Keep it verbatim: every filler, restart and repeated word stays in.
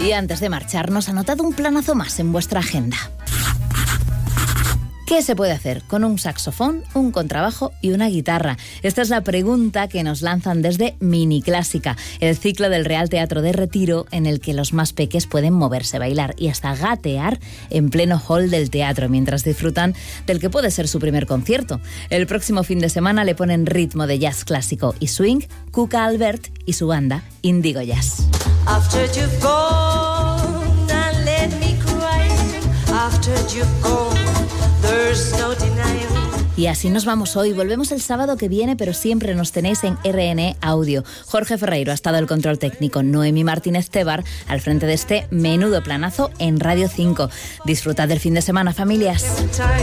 Y antes de marcharnos, anotad un planazo más en vuestra agenda. ¿Qué se puede hacer con un saxofón, un contrabajo y una guitarra? Esta es la pregunta que nos lanzan desde Mini Clásica, el ciclo del Real Teatro de Retiro en el que los más peques pueden moverse, bailar y hasta gatear en pleno hall del teatro mientras disfrutan del que puede ser su primer concierto. El próximo fin de semana le ponen ritmo de jazz clásico y swing Cuca Albert y su banda Indigo Jazz. After you've gone and let me cry, after you've gone. Y así nos vamos hoy. Volvemos el sábado que viene, pero siempre nos tenéis en R N E Audio. Jorge Ferreiro ha estado al control técnico, Noemi Martínez Tebar al frente de este menudo planazo en Radio cinco. Disfrutad del fin de semana, familias.